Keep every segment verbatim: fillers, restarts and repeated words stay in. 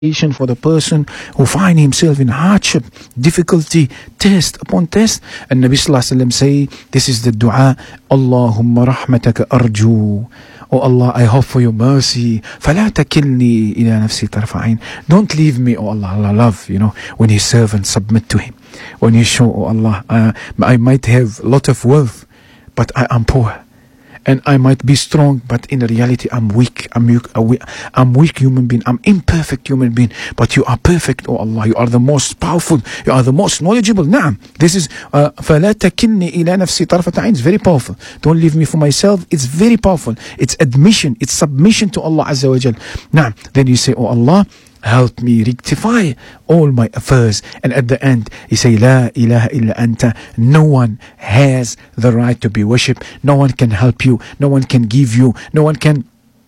for the person who find himself in hardship, difficulty, test upon test. And Nabi Sallallahu Alaihi Wasallam say, this is the dua, Allahumma rahmataka arju. Oh Allah, I hope for your mercy. فَلَا تَكِلْنِي إِلَى نَفْسِي طَرْفَ عَيْنٍ. Don't leave me, oh Allah. Allah love, you know, when his servants submit to him. When you show, oh Allah, uh, I might have a lot of wealth, but I am poor. And I might be strong, but in reality I'm weak. I'm weak, I'm weak human being. I'm imperfect human being. But you are perfect, oh Allah. You are the most powerful. You are the most knowledgeable. Naam. This is uh, فَلَا تَكِلْنِي إِلَى نَفْسِي طَرْفَةَ عَيْنٍ. It's very powerful. Don't leave me for myself. It's very powerful. It's admission. It's submission to Allah Azza wa Jal. Naam. Then you say, oh Allah, help me rectify all my affairs. And at the end, you say, La ilaha illa anta. No one has the right to be worshipped. No one can help you. No one can give you. No one can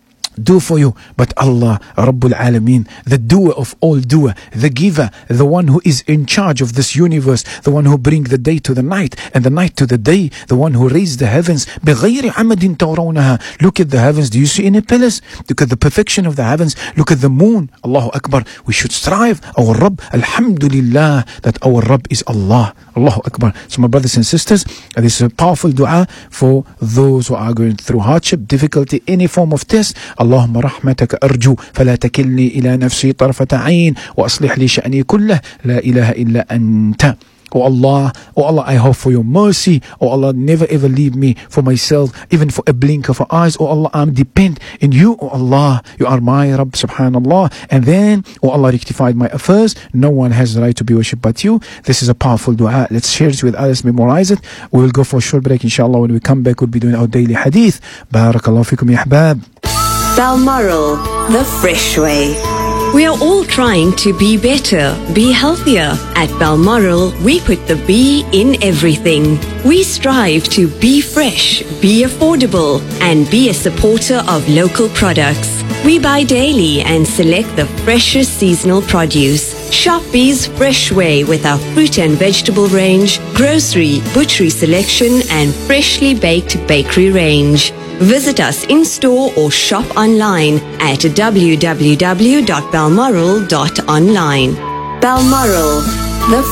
do for you but Allah Rabbul Alameen, the doer of all doer, the giver, the one who is in charge of this universe, the one who brings the day to the night and the night to the day, the one who raised the heavens. بغير عمد ترونها. Look at the heavens. Do you see any pillars? Look at the perfection of the heavens. Look at the moon. Allahu Akbar. We should strive. Our Rabb, Alhamdulillah, that our Rabb is Allah. Allahu Akbar. So my brothers and sisters, this is a powerful dua for those who are going through hardship, difficulty, any form of test. اللهم رحمتك أرجو فلا تكلني إلى نفسي طرفة عين وأصلح لي شأني كله لا إله إلا أنت. Oh Allah, oh Allah, I hope for your mercy. Oh Allah, never ever leave me for myself, even for a blink of an eyes. Oh Allah, I'm dependent in you. Oh Allah, you are my Rabb, subhanallah. And then, oh Allah, rectified my affairs. No one has the right to be worshipped but you. This is a powerful dua. Let's share it with others, memorize it. We will go for a short break, inshallah. When we come back, we'll be doing our daily hadith. Barakallahu fikum ya ahbab. Balmoral, the fresh way. We are all trying to be better, be healthier. At Balmoral, we put the B in everything. We strive to be fresh, be affordable, and be a supporter of local products. We buy daily and select the freshest seasonal produce. Shop B's Fresh Way with our fruit and vegetable range, grocery, butchery selection, and freshly baked bakery range. Visit us in-store or shop online at w w w dot balmoral dot online. Balmoral, the